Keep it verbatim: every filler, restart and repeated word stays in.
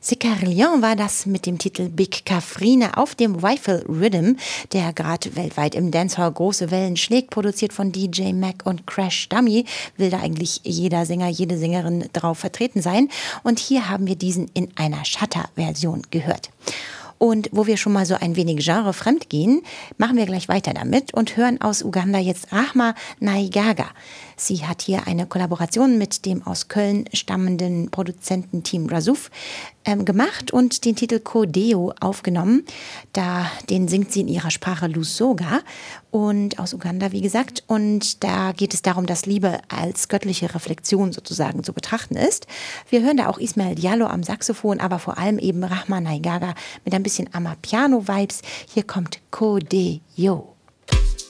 Sicarillon war das mit dem Titel Big Cafrine auf dem Rifle Rhythm, der gerade weltweit im Dancehall große Wellen schlägt, produziert von D J Mac und Crash Dummy. Will da eigentlich jeder Sänger, jede Sängerin drauf vertreten sein. Und hier haben wir diesen in einer Shutter-Version gehört. Und wo wir schon mal so ein wenig genrefremd gehen, machen wir gleich weiter damit und hören aus Uganda jetzt Rahma Naigaga. Sie hat hier eine Kollaboration mit dem aus Köln stammenden Produzententeam Razuf ähm, gemacht und den Titel Kodeo aufgenommen. Da, den singt sie in ihrer Sprache Lusoga und aus Uganda, wie gesagt. Und da geht es darum, dass Liebe als göttliche Reflexion sozusagen zu betrachten ist. Wir hören da auch Ismael Diallo am Saxophon, aber vor allem eben Rahma Naigaga mit ein bisschen Amapiano-Vibes. Hier kommt Kodeo.